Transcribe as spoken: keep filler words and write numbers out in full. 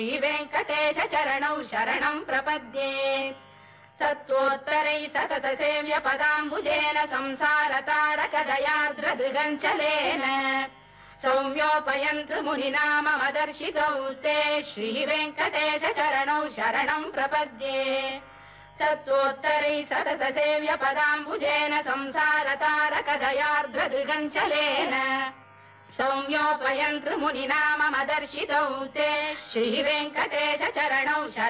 श्रीवेङ्कटेश चरणौ शरणम् प्रपद्ये सत्त्वोत्तरैः सतत सेव्य पदाम्बुजेन संसारतारकदयार्द्रदृगञ्चलेन सौम्योपयन्त्रिमुनिना मम दर्शितौ ते श्रीवेङ्कटेश चरणौ शरणम् प्रपद्ये सत्त्वोत्तरैः सतत सेव्य पदाम्बुजेन संसारतारकदयार्द्रदृगञ्चलेन सौम्योपयन्त्रिमुनिना मम दर्शितौ ते श्रीवेङ्कटेश चरणौ शरणम्